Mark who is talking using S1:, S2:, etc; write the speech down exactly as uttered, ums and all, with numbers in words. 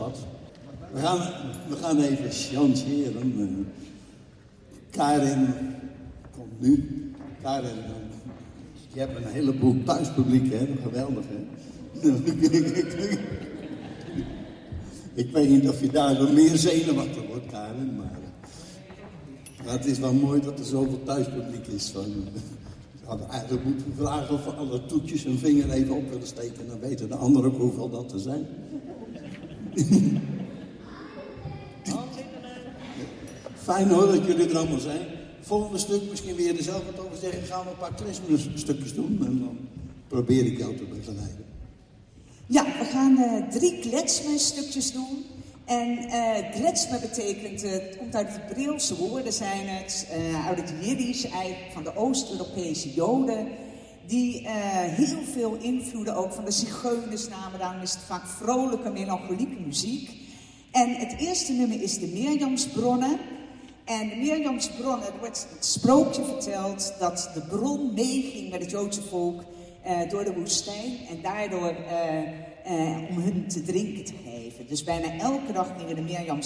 S1: schat. We gaan, we gaan even chanteren. Uh, Karin komt nu. Karin, uh, je hebt een heleboel thuispubliek, hè? Geweldig, hè? Ik weet niet of je daar zo meer zenuwachtig wordt, Karin, maar... Maar het is wel mooi dat er zoveel thuispubliek is. Van, we hadden eigenlijk moeten vragen of we alle toetjes een vinger even op willen steken. Dan weten de anderen ook hoeveel dat er zijn. Fijn hoor dat jullie er allemaal zijn. Volgende stuk, misschien weer er zelf wat over zeggen. Gaan we een paar klezmerstukjes doen en dan probeer ik jou te begeleiden.
S2: Ja, we gaan uh, drie klezmerstukjes doen. En uh, klezmer betekent, uh, het komt uit het Hebreeuwse woorden, zijn het, uh, uit het Jiddisch, eigenlijk van de Oost-Europese Joden, die uh, heel veel invloeden ook van de zigeuners namen. Daarom is het vaak vrolijke, melancholieke muziek. En het eerste nummer is de Mirjamsbronnen. En de Mirjamsbronnen, er wordt het sprookje verteld dat de bron meeging met het Joodse volk uh, door de woestijn en daardoor uh, uh, om hun te drinken te geven. Dus bijna elke dag gingen de Mirjams